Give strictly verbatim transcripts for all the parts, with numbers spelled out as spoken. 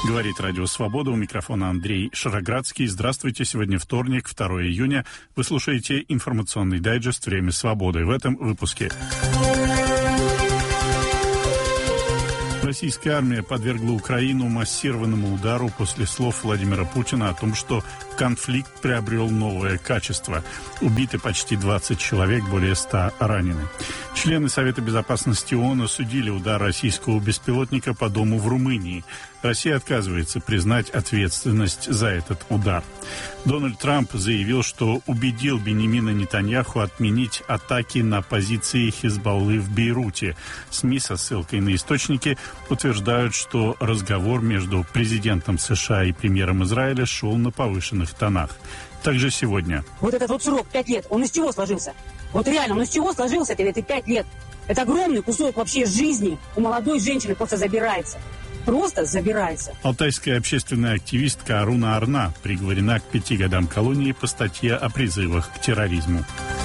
Говорит Радио Свобода, у микрофона Андрей Шароградский. Здравствуйте, сегодня вторник, второго июня. Вы слушаете информационный дайджест «Время свободы». В этом выпуске. Российская армия подвергла Украину массированному удару после слов Владимира Путина о том, что конфликт приобрел новое качество. Убиты почти двадцать человек, более ста ранены. Члены Совета Безопасности ООН осудили удар российского беспилотника по дому в Румынии. Россия отказывается признать ответственность за этот удар. Дональд Трамп заявил, что убедил Биньямина Нетаньяху отменить атаки на позиции Хизбаллы в Бейруте. СМИ со ссылкой на источники утверждают, что разговор между президентом США и премьером Израиля шел на повышенных тонах. Также сегодня. Вот этот вот срок, пять лет, он из чего сложился? Вот реально, он из чего сложился, эти пять лет? Это огромный кусок вообще жизни у молодой женщины просто забирается. Просто забирается. Алтайская общественная активистка Аруна Арна приговорена к пяти годам колонии по статье о призывах к терроризму.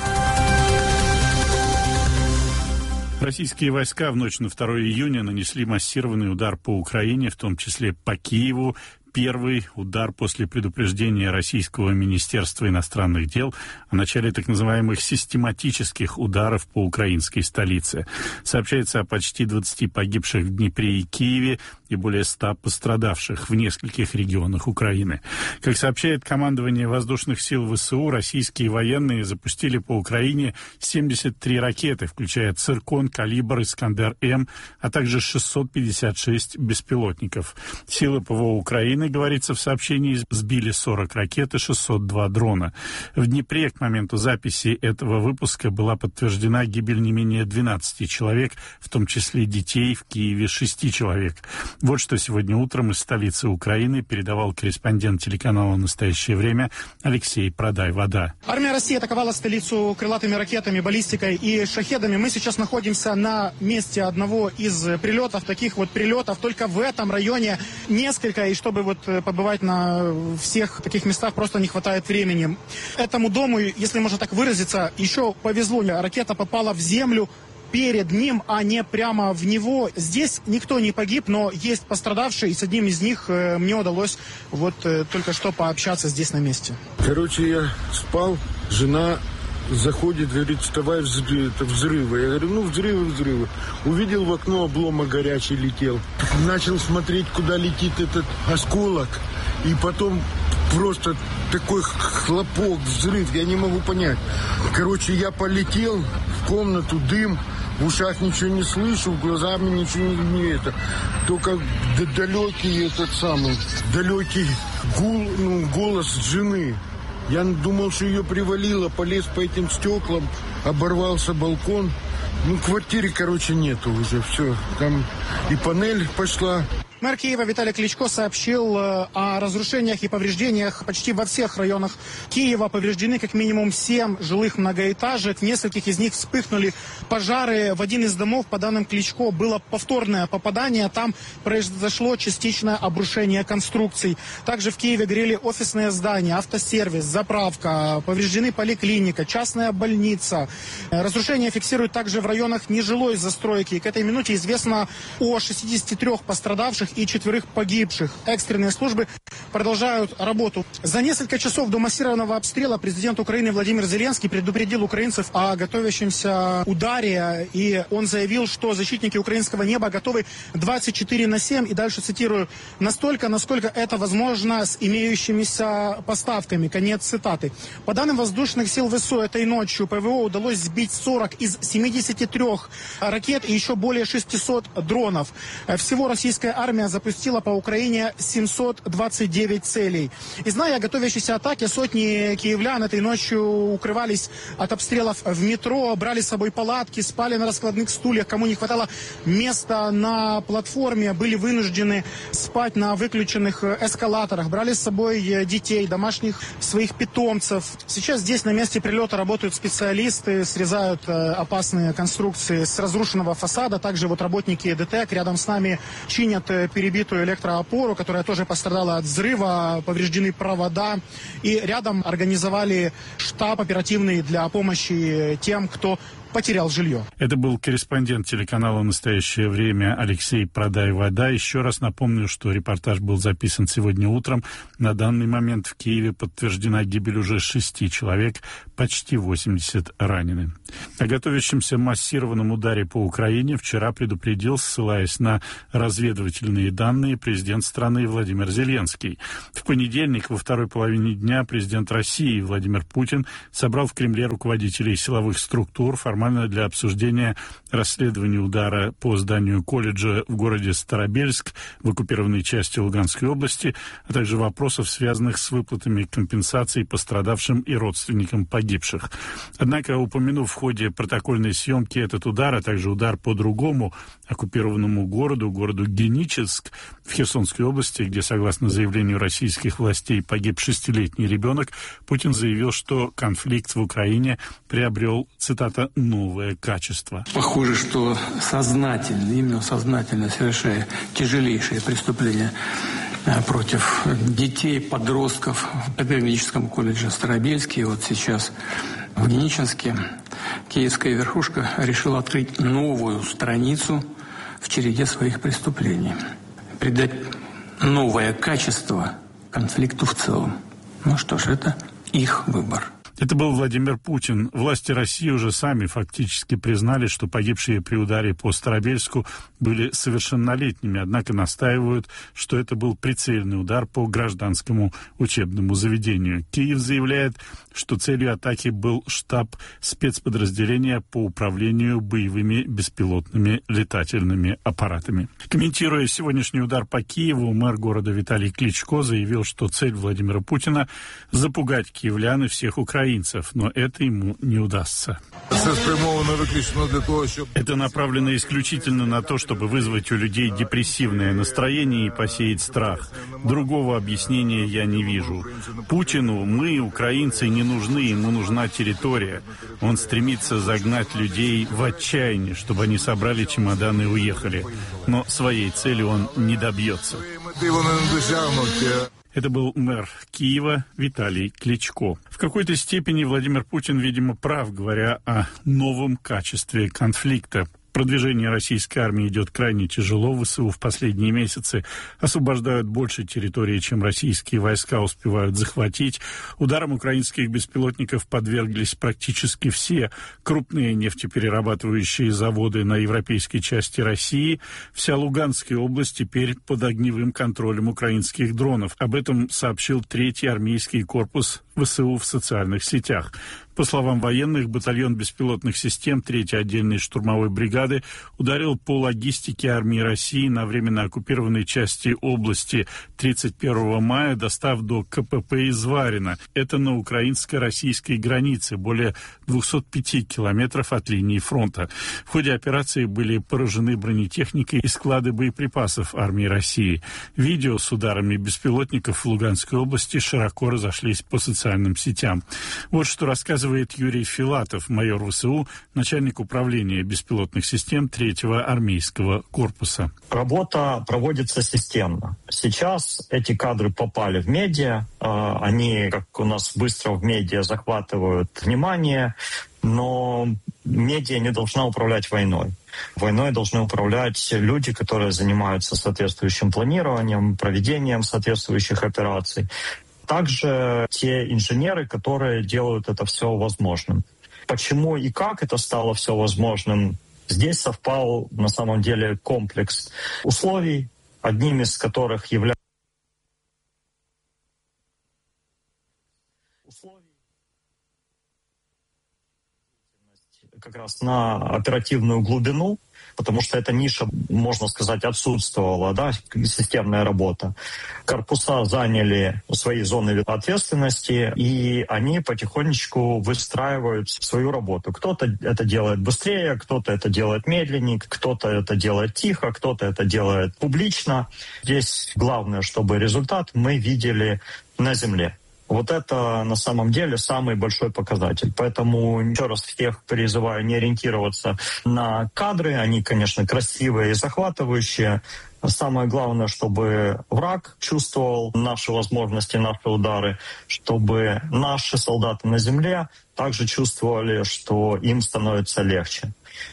Российские войска в ночь на второго июня нанесли массированный удар по Украине, в том числе по Киеву. Первый удар после предупреждения Российского Министерства иностранных дел о начале так называемых систематических ударов по украинской столице. Сообщается о почти двадцати погибших в Днепре и Киеве и более ста пострадавших в нескольких регионах Украины. Как сообщает командование воздушных сил ВСУ, российские военные запустили по Украине семьдесят три ракеты, включая «Циркон», «Калибр», «Искандер-М», а также шестьсот пятьдесят шесть беспилотников. Силы ПВО Украины, говорится в сообщении, сбили сорок ракет и шестьсот два дрона. В Днепре к моменту записи этого выпуска была подтверждена гибель не менее двенадцати человек, в том числе детей, в Киеве шести человек. Вот что сегодня утром из столицы Украины передавал корреспондент телеканала «Настоящее время» Алексей Продай-Вода. Армия России атаковала столицу крылатыми ракетами, баллистикой и шахедами. Мы сейчас находимся на месте одного из прилетов, таких вот прилетов. Только в этом районе несколько, и чтобы вот побывать на всех таких местах просто не хватает времени. Этому дому, если можно так выразиться, еще повезло. Ракета попала в землю перед ним, а не прямо в него. Здесь никто не погиб, но есть пострадавшие, и с одним из них э, мне удалось вот э, только что пообщаться здесь на месте. Короче, я спал, жена заходит, говорит, вставай, взрывы, это взрывы. Я говорю, ну, взрывы, взрывы. Увидел в окно, обломок горячий летел. Начал смотреть, куда летит этот осколок. И потом просто такой хлопок, взрыв, я не могу понять. Короче, я полетел в комнату, дым, в ушах ничего не слышу, в глазами ничего не, не это. Только далекий этот самый, далекий гул, ну, голос жены. Я думал, что ее привалило, полез по этим стеклам, оборвался балкон. Ну, в квартире, короче, нету уже, все. Там и панель пошла. Мэр Киева Виталий Кличко сообщил о разрушениях и повреждениях почти во всех районах Киева. Повреждены как минимум семь жилых многоэтажек. В нескольких из них вспыхнули пожары. В один из домов, по данным Кличко, было повторное попадание. Там произошло частичное обрушение конструкций. Также в Киеве горели офисные здания, автосервис, заправка. Повреждены поликлиника, частная больница. Разрушения фиксируют также в районах нежилой застройки. К этой минуте известно о шестидесяти трёх пострадавших и четверых погибших. Экстренные службы продолжают работу. За несколько часов до массированного обстрела президент Украины Владимир Зеленский предупредил украинцев о готовящемся ударе. И он заявил, что защитники украинского неба готовы двадцать четыре на семь. И дальше цитирую: «настолько, насколько это возможно с имеющимися поставками». Конец цитаты. По данным воздушных сил ВСУ, этой ночью ПВО удалось сбить сорок из семидесяти трёх ракет и еще более шестисот дронов. Всего российская армия запустила по Украине семьсот двадцать девять целей. И зная о готовящейся атаке, сотни киевлян этой ночью укрывались от обстрелов в метро, брали с собой палатки, спали на раскладных стульях. Кому не хватало места на платформе, были вынуждены спать на выключенных эскалаторах, брали с собой детей, домашних своих питомцев. Сейчас здесь на месте прилета работают специалисты, срезают опасные конструкции с разрушенного фасада. Также вот работники ДТЭК рядом с нами чинят перебитую электроопору, которая тоже пострадала от взрыва, повреждены провода. И рядом организовали штаб оперативный для помощи тем, кто потерял жилье. Это был корреспондент телеканала «Настоящее время» Алексей Продай-Вода. Еще раз напомню, что репортаж был записан сегодня утром. На данный момент в Киеве подтверждена гибель уже шести человек, почти восемьдесят ранены. О готовящемся массированном ударе по Украине вчера предупредил, ссылаясь на разведывательные данные, президент страны Владимир Зеленский. В понедельник, во второй половине дня, президент России Владимир Путин собрал в Кремле руководителей силовых структур формально для обсуждения расследования удара по зданию колледжа в городе Старобельск в оккупированной части Луганской области, а также вопросов, связанных с выплатами компенсаций пострадавшим и родственникам погибших. Однако, упомянув в ходе протокольной съемки этот удар, а также удар по другому оккупированному городу, городу Геническ в Херсонской области, где, согласно заявлению российских властей, погиб шестилетний ребенок, Путин заявил, что конфликт в Украине приобрел, цитата, «новое качество». Похоже, что сознательно, именно сознательно совершая тяжелейшие преступления против детей, подростков в педагогическом колледже Старобельске, вот сейчас в Геническе, киевская верхушка решила открыть новую страницу в череде своих преступлений, придать новое качество конфликту в целом. Ну что ж, это их выбор. Это был Владимир Путин. Власти России уже сами фактически признали, что погибшие при ударе по Старобельску были совершеннолетними, однако настаивают, что это был прицельный удар по гражданскому учебному заведению. Киев заявляет, что целью атаки был штаб спецподразделения по управлению боевыми беспилотными летательными аппаратами. Комментируя сегодняшний удар по Киеву, мэр города Виталий Кличко заявил, что цель Владимира Путина – запугать киевлян и всех украинцев, но это ему не удастся. Это направлено исключительно на то, чтобы вызвать у людей депрессивное настроение и посеять страх. Другого объяснения я не вижу. Путину мы, украинцы, не нужны, ему нужна территория. Он стремится загнать людей в отчаяние, чтобы они собрали чемоданы и уехали. Но своей цели он не добьется. Это был мэр Киева Виталий Кличко. В какой-то степени Владимир Путин, видимо, прав, говоря о новом качестве конфликта. Продвижение российской армии идет крайне тяжело. ВСУ в последние месяцы освобождают больше территории, чем российские войска успевают захватить. Ударам украинских беспилотников подверглись практически все крупные нефтеперерабатывающие заводы на европейской части России. Вся Луганская область теперь под огневым контролем украинских дронов. Об этом сообщил третий армейский корпус ВСУ в социальных сетях. По словам военных, батальон беспилотных систем третьей отдельной штурмовой бригады ударил по логистике армии России на временно оккупированной части области тридцать первого мая, достав до КПП из Варина. Это на украинско-российской границе, более двухсот пяти километров от линии фронта. В ходе операции были поражены бронетехника и склады боеприпасов армии России. Видео с ударами беспилотников в Луганской области широко разошлись по социальным сетям. Вот что рассказывает Юрий Филатов, майор ВСУ, начальник управления беспилотных систем третьего армейского корпуса. Работа проводится системно. Сейчас эти кадры попали в медиа, они, как у нас быстро в медиа, захватывают внимание, но медиа не должна управлять войной. Войной должны управлять люди, которые занимаются соответствующим планированием, проведением соответствующих операций. Также те инженеры, которые делают это все возможным. Почему и как это стало все возможным? Здесь совпал на самом деле комплекс условий, одним из которых является как раз на оперативную глубину, потому что эта ниша, можно сказать, отсутствовала, да, системная работа. Корпуса заняли свои зоны ответственности, и они потихонечку выстраивают свою работу. Кто-то это делает быстрее, кто-то это делает медленнее, кто-то это делает тихо, кто-то это делает публично. Здесь главное, чтобы результат мы видели на земле. Вот это на самом деле самый большой показатель. Поэтому еще раз всех призываю не ориентироваться на кадры. Они, конечно, красивые и захватывающие, Самое главное, чтобы враг чувствовал наши возможности, наши удары, чтобы наши солдаты на земле также чувствовали, что им становится легче.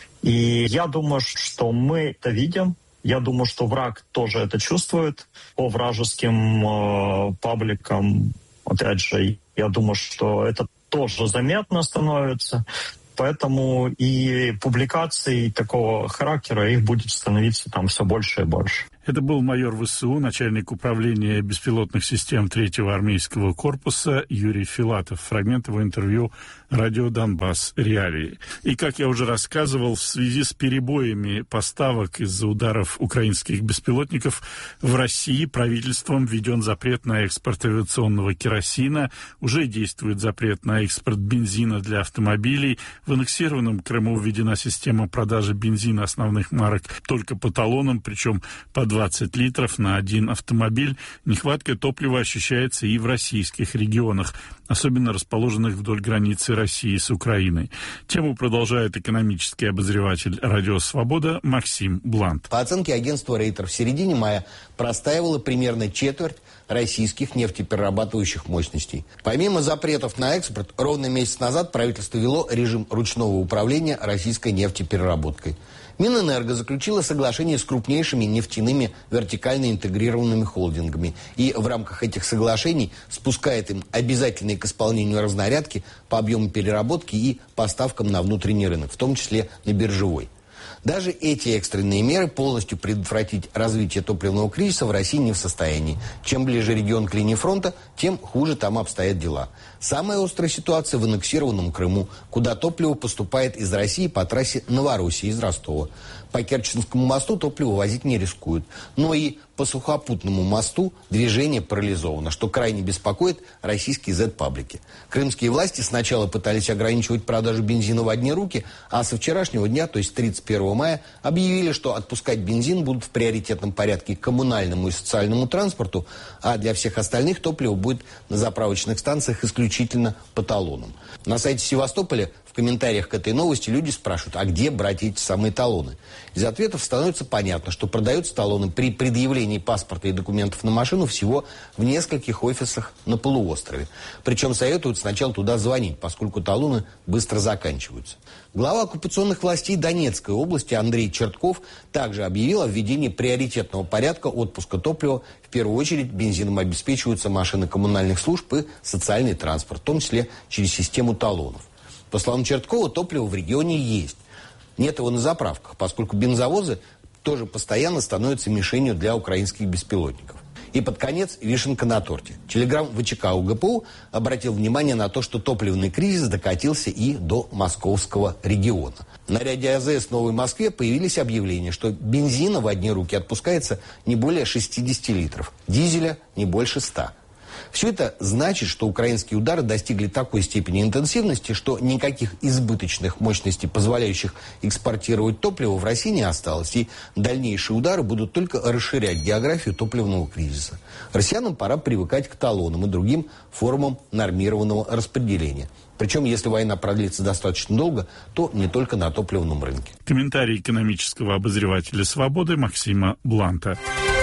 И я думаю, что мы это видим. Я думаю, что враг тоже это чувствует по вражеским э, пабликам. Опять же, я думаю, что это тоже заметно становится. Поэтому и публикаций такого характера, их будет становиться там все больше и больше. Это был майор ВСУ, начальник управления беспилотных систем третьего армейского корпуса Юрий Филатов. Фрагмент его интервью «Радио Донбасс. Реалии». И, как я уже рассказывал, в связи с перебоями поставок из-за ударов украинских беспилотников в России правительством введен запрет на экспорт авиационного керосина, уже действует запрет на экспорт бензина для автомобилей. В аннексированном Крыму введена система продажи бензина основных марок только по талонам, причем по двадцать литров на один автомобиль. Нехватка топлива ощущается и в российских регионах, особенно расположенных вдоль границы России с Украиной. Тему продолжает экономический обозреватель «Радио Свобода» Максим Блант. По оценке агентства Рейтер, в середине мая простаивала примерно четверть российских нефтеперерабатывающих мощностей. Помимо запретов на экспорт, ровно месяц назад правительство ввело режим ручного управления российской нефтепереработкой. Минэнерго заключила соглашение с крупнейшими нефтяными вертикально интегрированными холдингами и в рамках этих соглашений спускает им обязательные к исполнению разнарядки по объему переработки и поставкам на внутренний рынок, в том числе на биржевой. Даже эти экстренные меры полностью предотвратить развитие топливного кризиса в России не в состоянии. Чем ближе регион к линии фронта, тем хуже там обстоят дела. Самая острая ситуация в аннексированном Крыму, куда топливо поступает из России по трассе Новороссия из Ростова. По Керченскому мосту топливо возить не рискуют. Но и по сухопутному мосту движение парализовано, что крайне беспокоит российские зет-паблики. Крымские власти сначала пытались ограничивать продажу бензина в одни руки, а со вчерашнего дня, то есть тридцать первого мая, объявили, что отпускать бензин будут в приоритетном порядке к коммунальному и социальному транспорту, а для всех остальных топливо будет на заправочных станциях исключительно по талонам. На сайте Севастополя в комментариях к этой новости люди спрашивают, а где брать эти самые талоны? Из ответов становится понятно, что продаются талоны при предъявлении паспорта и документов на машину всего в нескольких офисах на полуострове. Причем советуют сначала туда звонить, поскольку талоны быстро заканчиваются. Глава оккупационных властей Донецкой области Андрей Чертков также объявил о введении приоритетного порядка отпуска топлива. В первую очередь бензином обеспечиваются машины коммунальных служб и социальный транспорт, в том числе через систему талонов. По словам Черткова, топливо в регионе есть. Нет его на заправках, поскольку бензовозы тоже постоянно становятся мишенью для украинских беспилотников. И под конец вишенка на торте. Телеграм ВЧК УГПУ обратил внимание на то, что топливный кризис докатился и до московского региона. На ряде АЗС в Новой Москве появились объявления, что бензина в одни руки отпускается не более шестидесяти литров, дизеля не больше ста. Все это значит, что украинские удары достигли такой степени интенсивности, что никаких избыточных мощностей, позволяющих экспортировать топливо, в России не осталось. И дальнейшие удары будут только расширять географию топливного кризиса. Россиянам пора привыкать к талонам и другим формам нормированного распределения. Причем, если война продлится достаточно долго, то не только на топливном рынке. Комментарий экономического обозревателя «Свободы» Максима Бланта.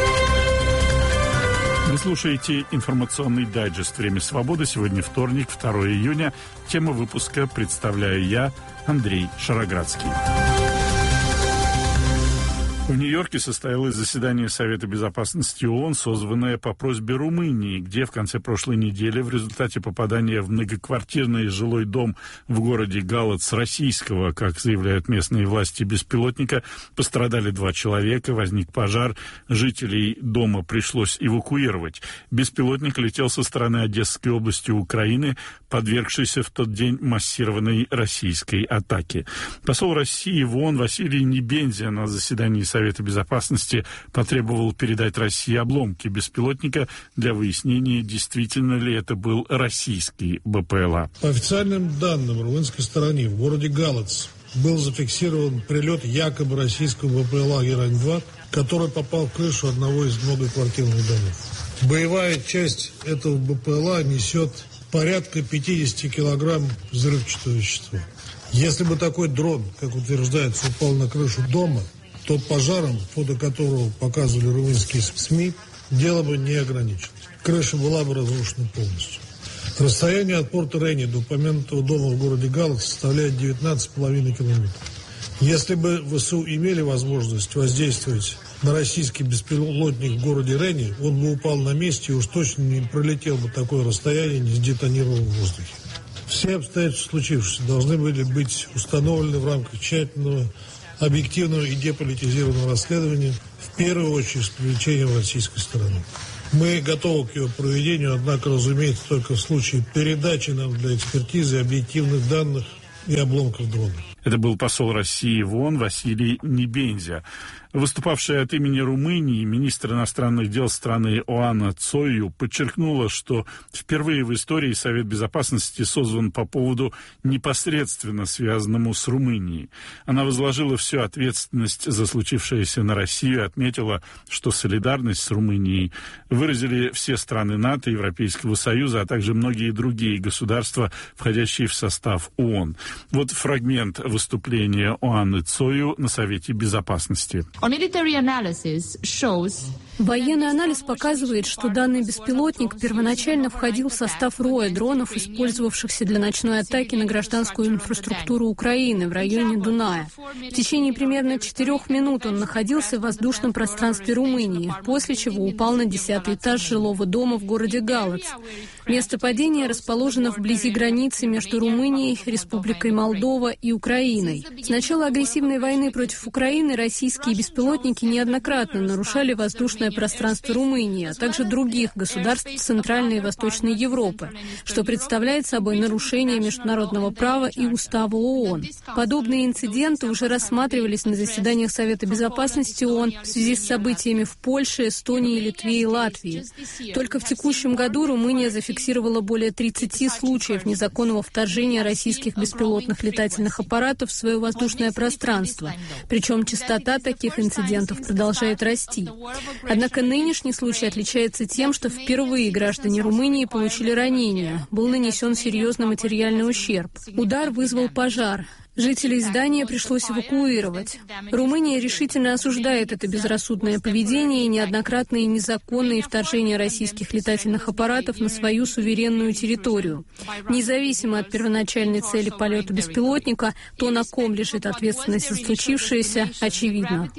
Вы слушаете информационный дайджест «Время свободы». Сегодня вторник, второго июня. Тему выпуска представляю я, Андрей Шароградский. В Нью-Йорке состоялось заседание Совета безопасности ООН, созванное по просьбе Румынии, где в конце прошлой недели в результате попадания в многоквартирный жилой дом в городе Галац российского, как заявляют местные власти, беспилотника, пострадали два человека, возник пожар, жителей дома пришлось эвакуировать. Беспилотник летел со стороны Одесской области Украины, подвергшейся в тот день массированной российской атаке. Посол России в ООН Василий Небензя на заседании Совета безопасности потребовал передать России обломки беспилотника для выяснения, действительно ли это был российский БПЛА. По официальным данным румынской стороны, в городе Галац был зафиксирован прилет якобы российского БПЛА Герань-два, который попал в крышу одного из многоквартирных домов. Боевая часть этого БПЛА несет порядка пятьдесят килограмм взрывчатого вещества. Если бы такой дрон, как утверждается, упал на крышу дома, то пожаром, фото которого показывали румынские СМИ, дело бы не ограничилось. Крыша была бы разрушена полностью. Расстояние от порта Рени до упомянутого дома в городе Галац составляет девятнадцать с половиной километров. Если бы ВСУ имели возможность воздействовать на российский беспилотник в городе Рени, он бы упал на месте и уж точно не пролетел бы такое расстояние, не сдетонировал в воздухе. Все обстоятельства случившегося должны были быть установлены в рамках тщательного, объективного и деполитизированного расследования, в первую очередь с привлечением российской стороны. Мы готовы к его проведению, однако, разумеется, только в случае передачи нам для экспертизы объективных данных и обломков дрона. Это был посол России в ООН Василий Небензя. Выступавшая от имени Румынии министр иностранных дел страны Оана Цою подчеркнула, что впервые в истории Совет Безопасности создан по поводу непосредственно связанному с Румынией. Она возложила всю ответственность за случившееся на Россию и отметила, что солидарность с Румынией выразили все страны НАТО, Европейского Союза, а также многие другие государства, входящие в состав ООН. Вот фрагмент выступления Оаны Цою на Совете Безопасности. Военный анализ показывает, что данный беспилотник первоначально входил в состав роя дронов, использовавшихся для ночной атаки на гражданскую инфраструктуру Украины в районе Дуная. В течение примерно четырех минут он находился в воздушном пространстве Румынии, после чего упал на десятый этаж жилого дома в городе Галац. Место падения расположено вблизи границы между Румынией, Республикой Молдова и Украиной. С начала агрессивной войны против Украины российские беспилотники неоднократно нарушали воздушное пространство Румынии, а также других государств Центральной и Восточной Европы, что представляет собой нарушение международного права и устава ООН. Подобные инциденты уже рассматривались на заседаниях Совета Безопасности ООН в связи с событиями в Польше, Эстонии, Литве и Латвии. Только в текущем году Румыния зафиксировала более тридцати случаев незаконного вторжения российских беспилотных летательных аппаратов в свое воздушное пространство, причем частота таких инцидентов продолжает расти. Однако нынешний случай отличается тем, что впервые граждане Румынии получили ранения, был нанесен серьезный материальный ущерб. Удар вызвал пожар. Жителей здания пришлось эвакуировать. Румыния решительно осуждает это безрассудное поведение и неоднократные незаконные вторжения российских летательных аппаратов на свою суверенную территорию. Независимо от первоначальной цели полета беспилотника, то, на ком лежит ответственность за случившееся, очевидно.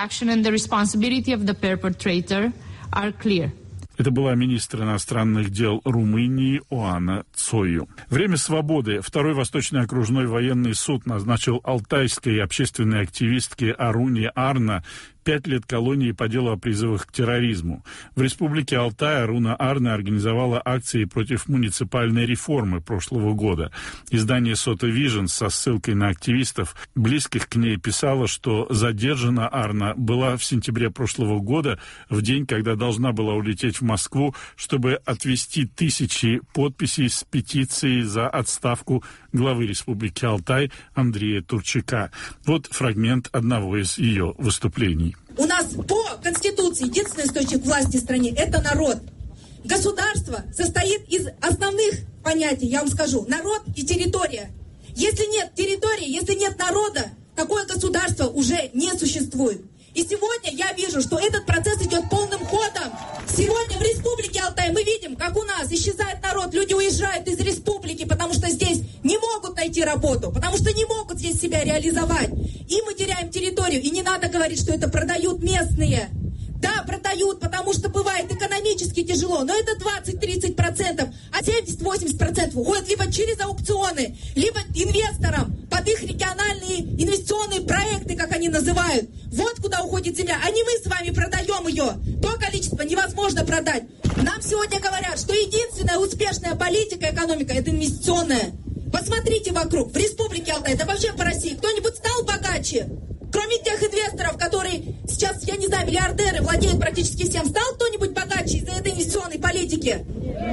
Это была министр иностранных дел Румынии Оана Цою. Время свободы. Второй Восточный окружной военный суд назначил алтайской общественной активистке Аруне Арна пять лет колонии по делу о призывах к терроризму. В республике Алтай Аруна Арна организовала акции против муниципальной реформы прошлого года. Издание Сота Вижн со ссылкой на активистов, близких к ней, писало, что задержана Арна была в сентябре прошлого года, в день, когда должна была улететь в Москву, чтобы отвести тысячи подписей с петицией за отставку главы республики Алтай Андрея Турчака. Вот фрагмент одного из ее выступлений. У нас по Конституции единственный источник власти в стране – это народ. Государство состоит из основных понятий, я вам скажу, народ и территория. Если нет территории, если нет народа, такое государство уже не существует. И сегодня я вижу, что этот процесс идет полным ходом. Сегодня в республике Алтай мы видим, как у нас исчезает народ, люди уезжают из республики, потому что здесь не могут найти работу, потому что не могут здесь себя реализовать. И мы теряем территорию, и не надо говорить, что это продают местные. Да, продают, потому что бывает экономически тяжело, но это двадцать-тридцать процентов, а семьдесят-восемьдесят процентов уходят либо через аукционы, либо инвесторам под их региональные инвестиционные проекты, как они называют. Вот куда уходит земля, а не мы с вами продаем ее. То количество невозможно продать. Нам сегодня говорят, что единственная успешная политика, экономика, это инвестиционная. Посмотрите вокруг, в республике Алтай, да вообще по России, кто-нибудь стал богаче? Кроме тех инвесторов, которые сейчас, я не знаю, миллиардеры, владеют практически всем, стал кто-нибудь богаче из-за этой инвестиционной политики?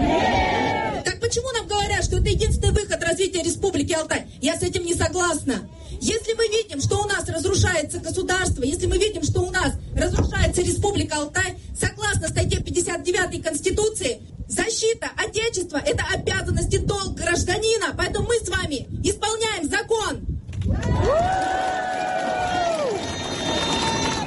Нет. Так почему нам говорят, что это единственный выход развития Республики Алтай? Я с этим не согласна. Если мы видим, что у нас разрушается государство, если мы видим, что у нас разрушается Республика Алтай, согласно статье пятьдесят девятой Конституции, защита Отечества – это обязанность и долг гражданина, поэтому мы с вами исполняем закон.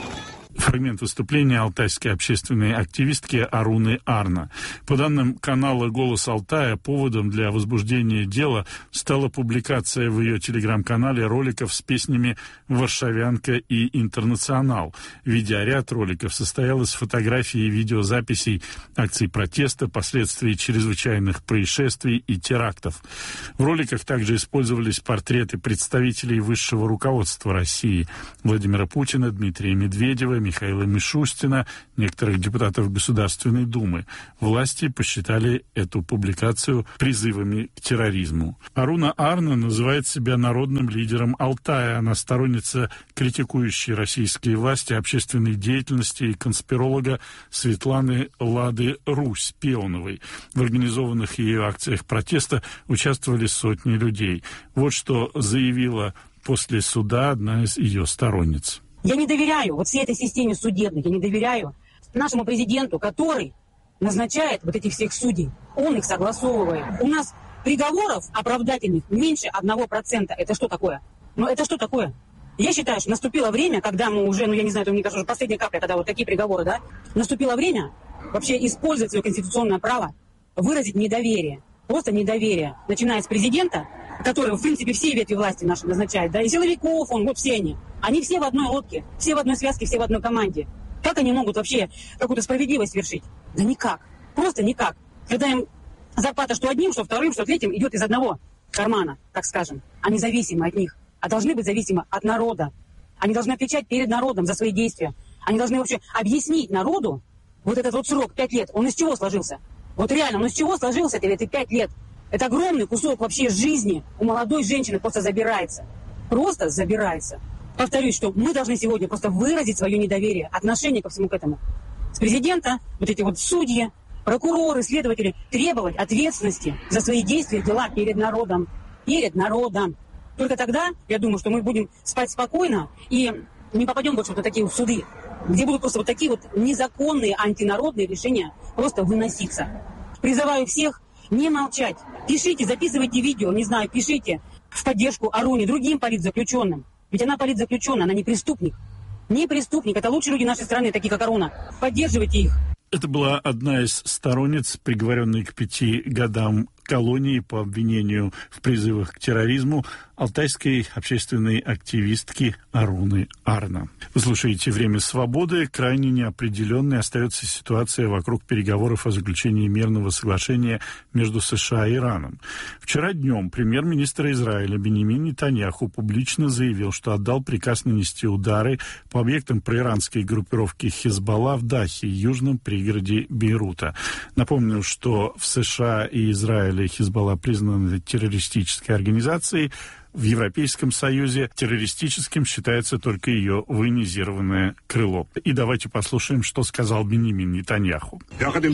фрагмент выступления алтайской общественной активистки Аруны Арна. По данным канала «Голос Алтая», поводом для возбуждения дела стала публикация в ее телеграм-канале роликов с песнями «Варшавянка» и «Интернационал». Видеоряд роликов состоял из фотографий и видеозаписей акций протеста, последствий чрезвычайных происшествий и терактов. В роликах также использовались портреты представителей высшего руководства России: Владимира Путина, Дмитрия Медведева, Михаила Мишустина, некоторых депутатов Государственной Думы. Власти посчитали эту публикацию призывами к терроризму. Аруна Арна называет себя народным лидером Алтая. Она сторонница критикующей российские власти общественной деятельности и конспиролога Светланы Лады Русь-Пеоновой. В организованных ее акциях протеста участвовали сотни людей. Вот что заявила после суда одна из ее сторонниц. Я не доверяю вот всей этой системе судебной, я не доверяю нашему президенту, который назначает вот этих всех судей. Он их согласовывает. У нас приговоров оправдательных меньше одного процента. Это что такое? Ну это что такое? Я считаю, что наступило время, когда мы уже, ну я не знаю, это мне кажется, уже последняя капля, когда вот такие приговоры, да? Наступило время вообще использовать свое конституционное право, выразить недоверие. Просто недоверие. Начиная с президента, который, в принципе, все ветви власти наши назначает, да, и силовиков, он, вот все они. Они все в одной лодке, все в одной связке, все в одной команде. Как они могут вообще какую-то справедливость вершить? Да никак. Просто никак. Когда им зарплата что одним, что вторым, что третьим идет из одного кармана, так скажем, а не зависимы от них, а должны быть зависимы от народа. Они должны отвечать перед народом за свои действия. Они должны вообще объяснить народу вот этот вот срок, пять лет, он из чего сложился? Вот реально, он из чего сложился эти пять лет? Это огромный кусок вообще жизни у молодой женщины просто забирается. Просто забирается. Повторюсь, что мы должны сегодня просто выразить свое недоверие, отношение ко всему к этому. С президента, вот эти вот судьи, прокуроры, следователи, требовать ответственности за свои действия, дела перед народом. Перед народом. Только тогда, я думаю, что мы будем спать спокойно и не попадем больше в вот такие вот суды, где будут просто вот такие вот незаконные антинародные решения просто выноситься. Призываю всех не молчать. Пишите, записывайте видео, не знаю, пишите в поддержку Аруне, другим политзаключенным. Ведь она политзаключенная, она не преступник. Не преступник, это лучшие люди нашей страны, такие как Аруна. Поддерживайте их. Это была одна из сторонниц, приговоренной к пяти годам колонии по обвинению в призывах к терроризму, алтайской общественной активистки Аруны Арна. Вы слушаете «Время свободы». Крайне неопределенной остается ситуация вокруг переговоров о заключении мирного соглашения между США и Ираном. Вчера днем премьер-министр Израиля Биньямин Нетаньяху публично заявил, что отдал приказ нанести удары по объектам проиранской группировки Хизбалла в Дахе, южном пригороде Бейрута. Напомню, что в США и Израиле Хизбалла признаны террористической организацией. В Европейском Союзе террористическим считается только ее военизированное крыло. И давайте послушаем, что сказал Биньямин Нетаньяху.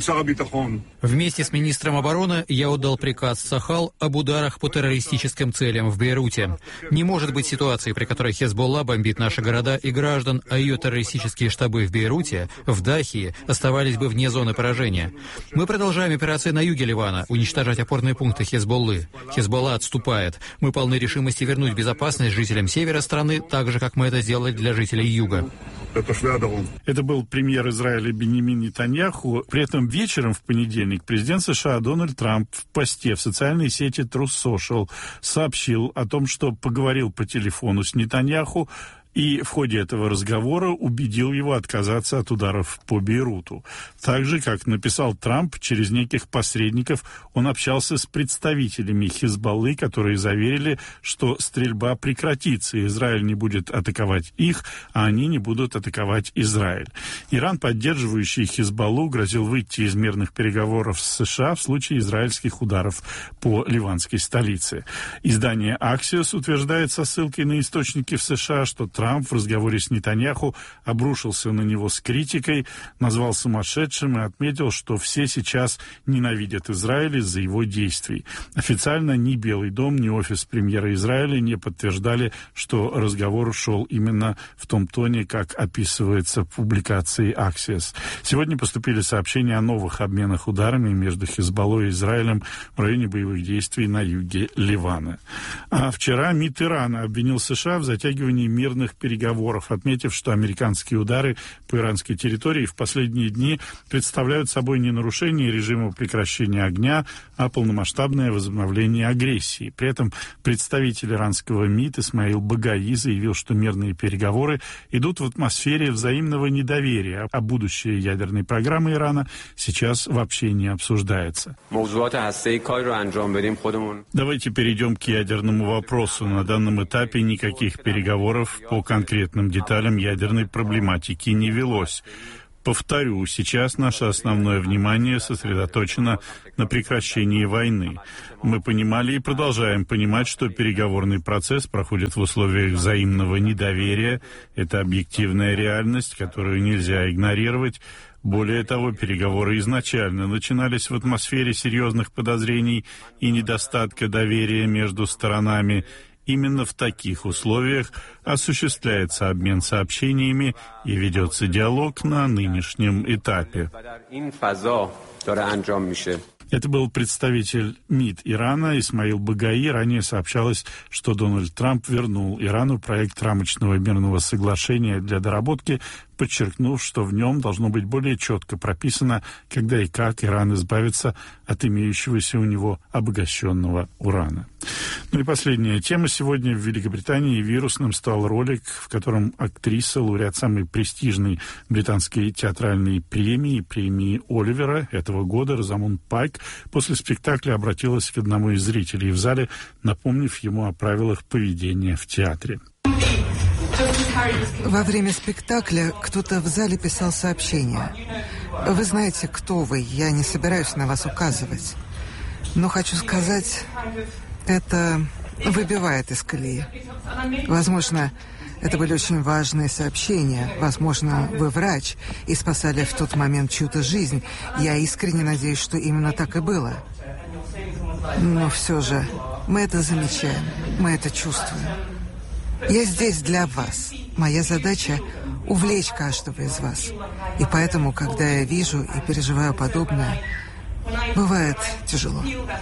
Вместе с министром обороны я отдал приказ Сахал об ударах по террористическим целям в Бейруте. Не может быть ситуации, при которой Хизбалла бомбит наши города и граждан, а ее террористические штабы в Бейруте, в Дахе, оставались бы вне зоны поражения. Мы продолжаем операции на юге Ливана, уничтожать опорные пункты Хизбаллы. Хизбалла отступает. Мы полны решимости вернуть безопасность жителям севера страны, так же, как мы это сделали для жителей юга. Это был премьер Израиля Биньямин Нетаньяху. При этом вечером в понедельник президент США Дональд Трамп в посте в социальной сети Truth Social сообщил о том, что поговорил по телефону с Нетаньяху и в ходе этого разговора убедил его отказаться от ударов по Бейруту. Так же, как написал Трамп, через неких посредников он общался с представителями Хизбаллы, которые заверили, что стрельба прекратится, и Израиль не будет атаковать их, а они не будут атаковать Израиль. Иран, поддерживающий Хизбаллу, грозил выйти из мирных переговоров с США в случае израильских ударов по ливанской столице. Издание Axios утверждает со ссылкой на источники в США, что Трамп Трамп в разговоре с Нетаньяху обрушился на него с критикой, назвал сумасшедшим и отметил, что все сейчас ненавидят Израиль из-за его действий. Официально ни Белый дом, ни офис премьера Израиля не подтверждали, что разговор шел именно в том тоне, как описывается в публикации Axios. Сегодня поступили сообщения о новых обменах ударами между Хизбаллой и Израилем в районе боевых действий на юге Ливана. А вчера МИД Ирана обвинил США в затягивании мирных переговоров, отметив, что американские удары по иранской территории в последние дни представляют собой не нарушение режима прекращения огня, а полномасштабное возобновление агрессии. При этом представитель иранского МИД Исмаил Багаи заявил, что мирные переговоры идут в атмосфере взаимного недоверия, а будущее ядерной программы Ирана сейчас вообще не обсуждается. Давайте перейдем к ядерному вопросу. На данном этапе никаких переговоров по конкретным деталям ядерной проблематики не велось. Повторю, сейчас наше основное внимание сосредоточено на прекращении войны. Мы понимали и продолжаем понимать, что переговорный процесс проходит в условиях взаимного недоверия. Это объективная реальность, которую нельзя игнорировать. Более того, переговоры изначально начинались в атмосфере серьезных подозрений и недостатка доверия между сторонами. Именно в таких условиях осуществляется обмен сообщениями и ведется диалог на нынешнем этапе. Это был представитель МИД Ирана Исмаил Багаи. Ранее сообщалось, что Дональд Трамп вернул Ирану проект рамочного мирного соглашения для доработки, подчеркнув, что в нем должно быть более четко прописано, когда и как Иран избавится от имеющегося у него обогащенного урана. Ну и последняя тема. Сегодня в Великобритании вирусным стал ролик, в котором актриса, лауреат самой престижной британской театральной премии, премии Оливера этого года, Розамунд Пайк, после спектакля обратилась к одному из зрителей в зале, напомнив ему о правилах поведения в театре. Во время спектакля кто-то в зале писал сообщение. Вы знаете, кто вы, я не собираюсь на вас указывать. Но хочу сказать, это выбивает из колеи. Возможно, это были очень важные сообщения. Возможно, вы врач и спасали в тот момент чью-то жизнь. Я искренне надеюсь, что именно так и было. Но все же мы это замечаем, мы это чувствуем. Я здесь для вас. Моя задача — увлечь каждого из вас. И поэтому, когда я вижу и переживаю подобное, бывает тяжело.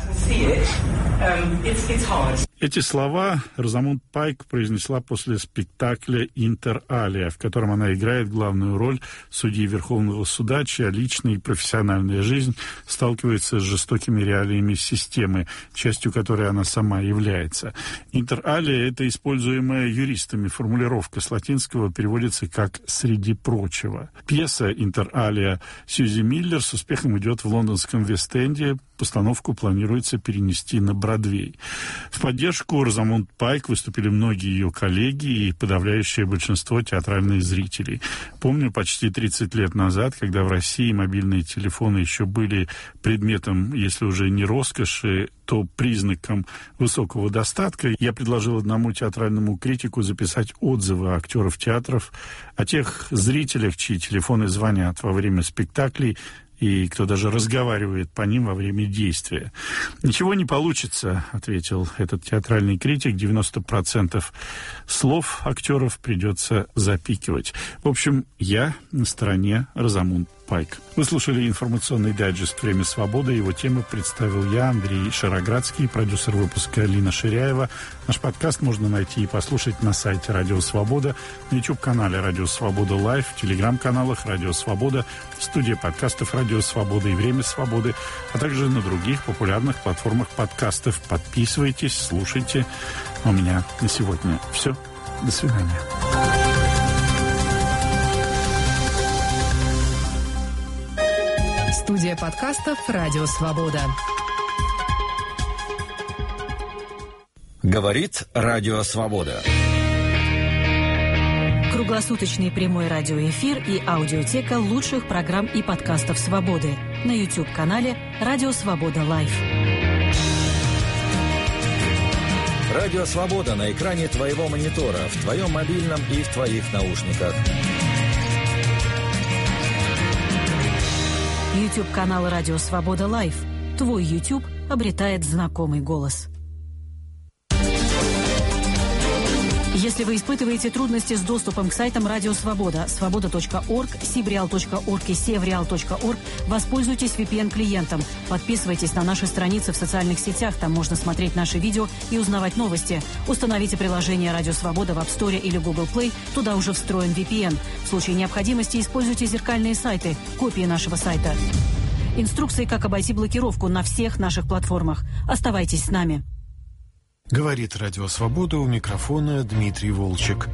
Эти слова Розамунд Пайк произнесла после спектакля «Интер алия», в котором она играет главную роль судьи Верховного суда, чья личная и профессиональная жизнь сталкивается с жестокими реалиями системы, частью которой она сама является. «Интер алия» — это используемая юристами формулировка с латинского, переводится как «среди прочего». Пьеса «Интер алия» Сьюзи Миллер с успехом идет в лондонском Вест-Энде. Постановку планируется перенести на Бродвей. В поддержку Розамунд Пайк выступили многие ее коллеги и подавляющее большинство театральных зрителей. Помню, почти тридцать лет назад, когда в России мобильные телефоны еще были предметом, если уже не роскоши, то признаком высокого достатка, я предложил одному театральному критику записать отзывы актеров театров о тех зрителях, чьи телефоны звонят во время спектаклей, и кто даже разговаривает по ним во время действия. «Ничего не получится», — ответил этот театральный критик. девяносто процентов слов актеров придется запикивать. В общем, я на стороне Розамунд Пайк. Вы слушали информационный дайджест «Время свободы». Его темы представил я, Андрей Шароградский, продюсер выпуска Лина Ширяева. Наш подкаст можно найти и послушать на сайте «Радио Свобода», на YouTube-канале «Радио Свобода Лайв», в телеграм-каналах «Радио Свобода», в студии подкастов «Радио Свобода» и «Время свободы», а также на других популярных платформах подкастов. Подписывайтесь, слушайте. У меня на сегодня все. До свидания. Студия подкастов «Радио Свобода». Говорит Радио Свобода. Круглосуточный прямой радиоэфир и аудиотека лучших программ и подкастов «Свободы» на YouTube-канале «Радио Свобода Лайв». Радио Свобода на экране твоего монитора, в твоем мобильном и в твоих наушниках. YouTube-канал «Радио Свобода Лайв». Твой YouTube обретает знакомый голос. Если вы испытываете трудности с доступом к сайтам Радио Свобода, свобода точка орг, сибреал точка орг и севреал точка орг, воспользуйтесь ви пи эн-клиентом. Подписывайтесь на наши страницы в социальных сетях, там можно смотреть наши видео и узнавать новости. Установите приложение Радио Свобода в App Store или Google Play, туда уже встроен ви пи эн. В случае необходимости используйте зеркальные сайты, копии нашего сайта. Инструкции, как обойти блокировку на всех наших платформах. Оставайтесь с нами. Говорит Радио Свобода, у микрофона Дмитрий Волчек.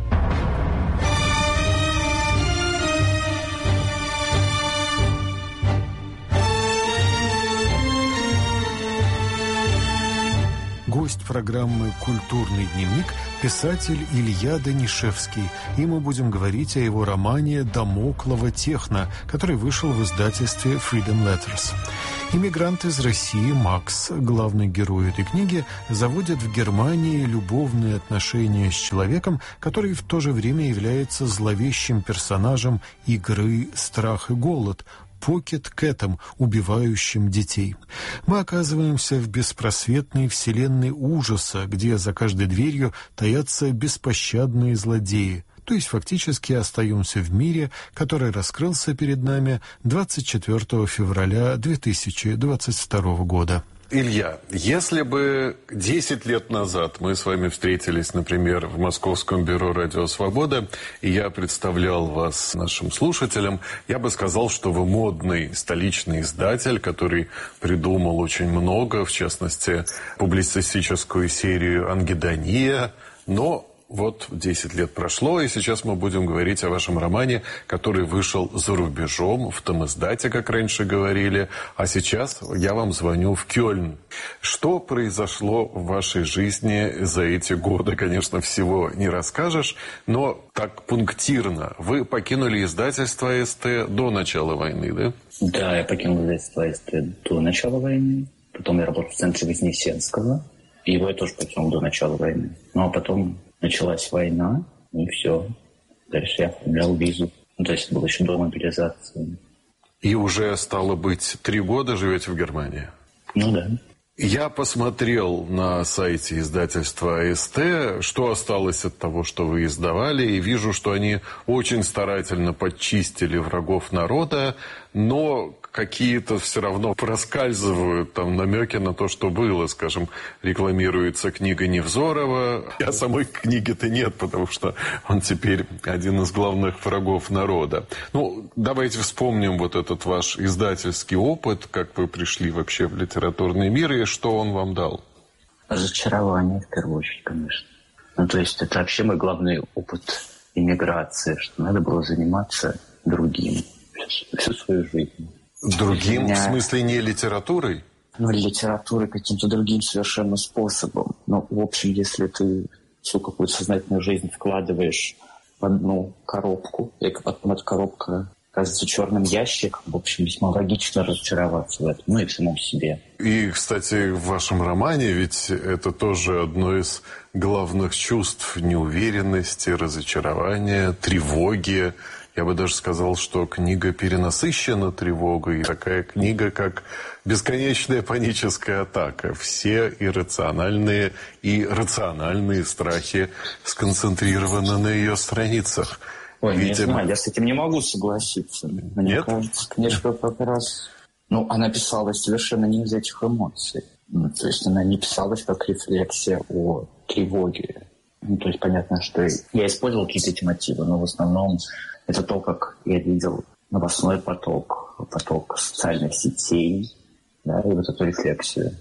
Гость программы «Культурный дневник» – писатель Илья Данишевский. И мы будем говорить о его романе «Дамоклова техно», который вышел в издательстве Freedom Letters. Иммигрант из России Макс, главный герой этой книги, заводит в Германии любовные отношения с человеком, который в то же время является зловещим персонажем игры «Страх и голод», Покет Кэтом, убивающим детей. Мы оказываемся в беспросветной вселенной ужаса, где за каждой дверью таятся беспощадные злодеи. То есть фактически остаемся в мире, который раскрылся перед нами двадцать четвёртого февраля две тысячи двадцать второго года. Илья, если бы десять лет назад мы с вами встретились, например, в Московском бюро «Радио Свобода», и я представлял вас нашим слушателям, я бы сказал, что вы модный столичный издатель, который придумал очень много, в частности, публицистическую серию «Ангедония», но... Вот десять лет прошло, и сейчас мы будем говорить о вашем романе, который вышел за рубежом, в томиздате, как раньше говорили, а сейчас я вам звоню в Кёльн. Что произошло в вашей жизни за эти годы? Конечно, всего не расскажешь, но так пунктирно. Вы покинули издательство АСТ до начала войны, да? Да, я покинул издательство АСТ до начала войны. Потом я работал в центре Вознесенского, и его я тоже покинул до начала войны. Ну, а потом... Началась война, и все. Дальше я оформлял визу. Ну, то есть это было еще до мобилизации. И уже, стало быть, три года живете в Германии? Ну да. Я посмотрел на сайте издательства АСТ, что осталось от того, что вы издавали, и вижу, что они очень старательно подчистили врагов народа, но какие-то все равно проскальзывают там намеки на то, что было. Скажем, рекламируется книга Невзорова, а самой книги-то нет, потому что он теперь один из главных врагов народа. Ну, давайте вспомним вот этот ваш издательский опыт, как вы пришли вообще в литературный мир, и что он вам дал? Разочарование, в первую очередь, конечно. Ну, то есть это вообще мой главный опыт иммиграции, что надо было заниматься другим всю, всю свою жизнь. Другим, меня... в смысле, не литературой? Ну, литературой каким-то другим совершенно способом. Ну, в общем, если ты всю какую-то сознательную жизнь вкладываешь в одну коробку, и потом эта коробка оказывается черным ящиком, в общем, весьма логично разочароваться в этом, ну и в самом себе. И, кстати, в вашем романе ведь это тоже одно из главных чувств: неуверенности, разочарования, тревоги. Я бы даже сказал, что книга перенасыщена тревогой. Такая книга, как «Бесконечная паническая атака». Все иррациональные и рациональные страхи сконцентрированы на ее страницах. Ой, Видимо... не знаю, я с этим не могу согласиться. Мне Нет? кажется, книжка как раз... Ну, она писалась совершенно не из этих эмоций. Ну, то есть она не писалась как рефлексия о тревоге. Ну, то есть понятно, что я использовал какие-то эти мотивы, но в основном... Это то, как я видел новостной поток, поток социальных сетей, да, и вот эту рефлексию.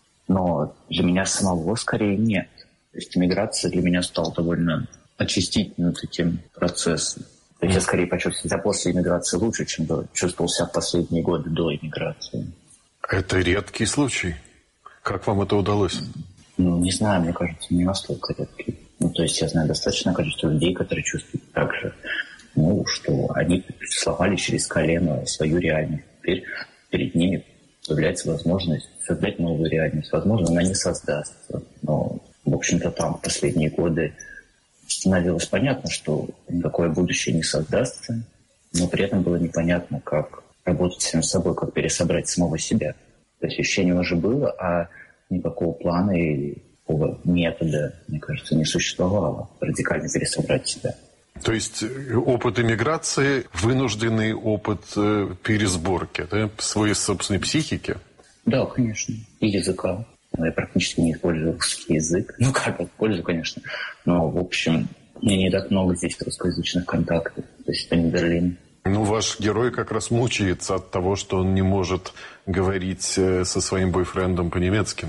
Но для меня самого скорее нет. То есть иммиграция для меня стала довольно очистительным таким процессом. То есть я скорее почувствовал себя после иммиграции лучше, чем чувствовал себя в последние годы до иммиграции. Это редкий случай. Как вам это удалось? Ну, не знаю, мне кажется, не настолько редкий. Ну, то есть я знаю достаточное количество людей, которые чувствуют так же. Ну, что они сломали через колено свою реальность. Теперь перед ними появляется возможность создать новую реальность. Возможно, она не создастся. Но, в общем-то, там в последние годы становилось понятно, что никакое будущее не создастся, но при этом было непонятно, как работать с самим собой, как пересобрать самого себя. То есть ощущение уже было, а никакого плана и такого метода, мне кажется, не существовало. Радикально пересобрать себя. То есть опыт иммиграции, вынужденный опыт пересборки, да, своей собственной психики? Да, конечно. И языка. Я практически не использую русский язык. Ну как, использую, конечно. Но, в общем, у меня не так много здесь русскоязычных контактов. То есть это не Берлин. Ну, ваш герой как раз мучается от того, что он не может говорить со своим бойфрендом по-немецки.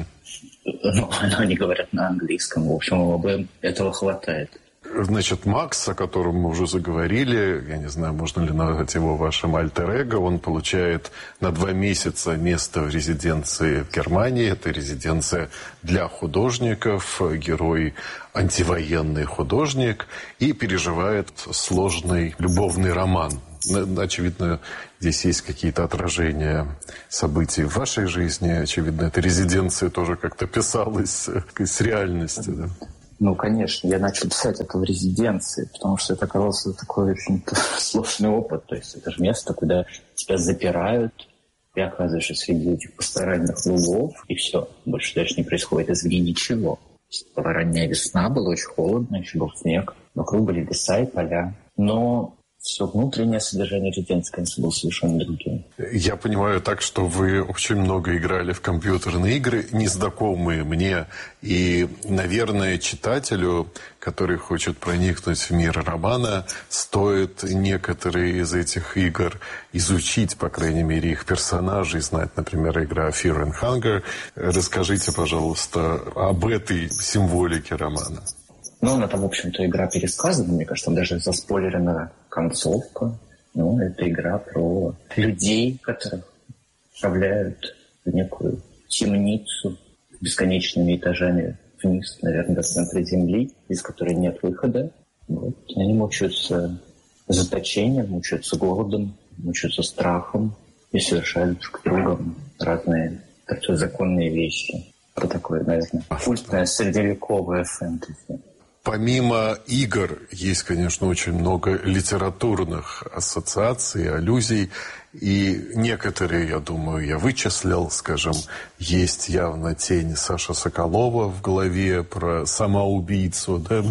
Ну, они говорят на английском. В общем, обоим этого хватает. Значит, Макс, о котором мы уже заговорили, я не знаю, можно ли назвать его вашим альтер-эго, он получает на два месяца место в резиденции в Германии. Это резиденция для художников, герой антивоенный художник и переживает сложный любовный роман. Очевидно, здесь есть какие-то отражения событий в вашей жизни. Очевидно, эта резиденция тоже как-то писалась с реальности, да? Ну, конечно, я начал писать это в резиденции, потому что это оказался такой очень сложный опыт. То есть это же место, куда тебя запирают, ты оказываешься среди этих пасторальных лугов, и все, больше дальше не происходит, извини, ничего. Была ранняя весна, было очень холодно, еще был снег, вокруг были леса и поля. Но все внутреннее содержание резиденции, конечно, было совершенно другим. Я понимаю так, что вы очень много играли в компьютерные игры, незнакомые мне. И, наверное, читателю, который хочет проникнуть в мир романа, стоит некоторые из этих игр изучить, по крайней мере, их персонажей, знать, например, игра Fear and Hunger. Расскажите, пожалуйста, об этой символике романа. Ну, она там, в общем-то, игра пересказана, мне кажется, там даже заспойлерена концовка. Ну, это игра про людей, которых отправляют в некую темницу с бесконечными этажами вниз, наверное, до центра земли, из которой нет выхода. Вот. Они мучаются заточением, мучаются голодом, мучаются страхом и совершают друг с другом разные законные вещи. Это такое, наверное, культное средневековое фэнтези. Помимо игр, есть, конечно, очень много литературных ассоциаций, аллюзий. И некоторые, я думаю, я вычислил, скажем, есть явно тень Саши Соколова в голове про самоубийцу, да?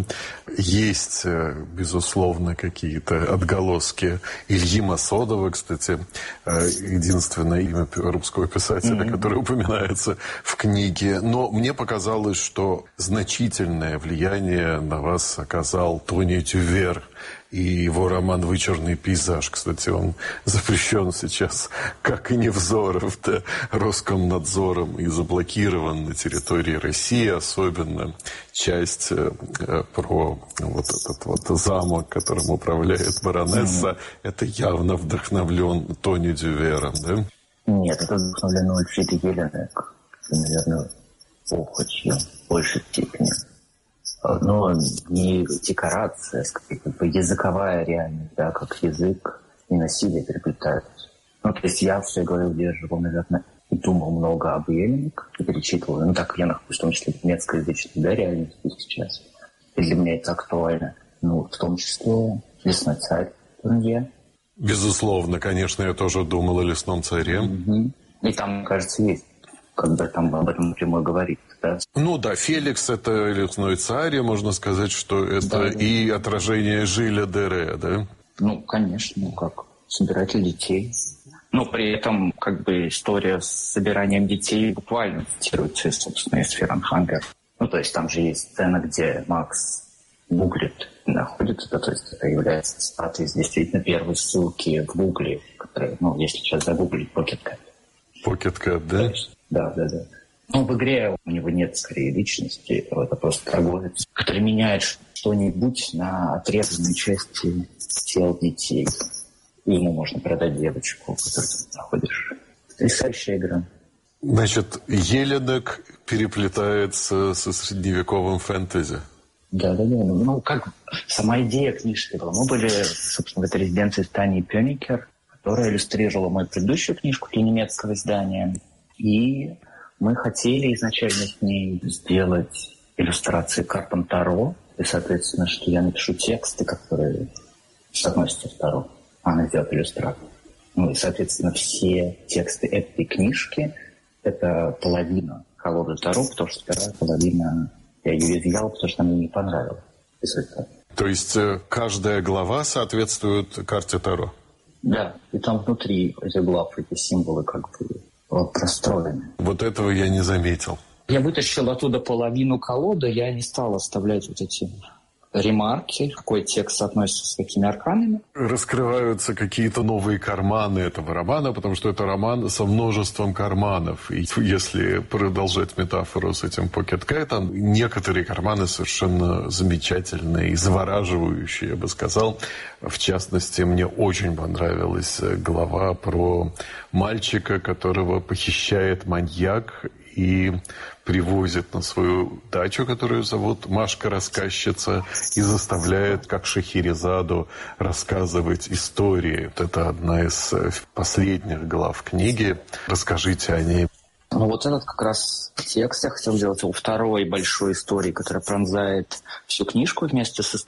Есть, безусловно, какие-то отголоски Ильи Масодова, кстати, единственное имя русского писателя, mm-hmm. которое упоминается в книге. Но мне показалось, что значительное влияние на вас оказал Тони Дювер и его роман «Вычурный пейзаж». Кстати, он запрещен сейчас, как и Невзоров, да, Роскомнадзором и заблокирован на территории России, особенно часть э, про вот этот вот замок, которым управляет баронесса. Mm-hmm. Это явно вдохновлен Тони Дювером, да? Нет, это вдохновлено Эльфридой Еленек, наверное, похотью в большей степени. Но не декорация, скорее, как бы языковая реальность, да, как язык и насилие переплетаются. Ну, то есть я в своей голове удерживал, наверное, и думал много об Еленик, и перечитывал. Ну, так я нахожусь, в том числе немецкоязычной, да, реальности сейчас. И для меня это актуально. Ну, в том числе «Лесной царь» Турнье. Безусловно, конечно, я тоже думал о «Лесном царе». Mm-hmm. И там, кажется, есть, когда там об этом напрямую говорит. Да? Ну да, Феликс — это «Лесной царь», и можно сказать, что это да, и да. отражение Жиля Дере, да? Ну, конечно, ну как, собиратель детей. Но при этом, как бы, история с собиранием детей буквально цитируется, собственно, из Fear and Hunger. Ну, то есть там же есть сцена, где Макс гуглит и находится, да, то есть это является цитатой из действительно первой ссылки в Гугле, которая, ну, если сейчас загуглить, PocketCat. PocketCat, да? Есть, да, да, да. Ну, в игре у него нет, скорее, личности. Это просто торговец, который меняет что-нибудь на отрезанные части тел детей. И ему можно продать девочку, которую ты находишь. Потрясающая игра. Значит, Еленек переплетается со средневековым фэнтези. Да, да, да. Ну, как сама идея книжки была. Мы были, собственно, в этой резиденции с Таней Пёникер, которая иллюстрировала мою предыдущую книжку для немецкого издания. И мы хотели изначально с ней сделать иллюстрации картам Таро. И, соответственно, что я напишу тексты, которые соотносятся с Таро. А она сделает иллюстрацию. Ну и, соответственно, все тексты этой книжки — это половина колоды Таро, потому что вторая половина Я ее изъял, потому что она мне не понравилась. То есть каждая глава соответствует карте Таро? Да, и там внутри этих глав эти символы как бы вот, простроены. Вот этого я не заметил. Я вытащил оттуда половину колоды, я не стал оставлять вот эти ремарки, какой текст соотносится с какими арканами. Раскрываются какие-то новые карманы этого романа, потому что это роман со множеством карманов. И если продолжать метафору с этим Pocket Cat, некоторые карманы совершенно замечательные и завораживающие, я бы сказал. В частности, мне очень понравилась глава про мальчика, которого похищает маньяк и привозит на свою дачу, которую зовут Машка-рассказчица, и заставляет, как Шахерезаду, рассказывать истории. Вот это одна из последних глав книги. Расскажите о ней. Ну вот этот как раз текст я хотел сделать у второй большой истории, которая пронзает всю книжку вместе с историей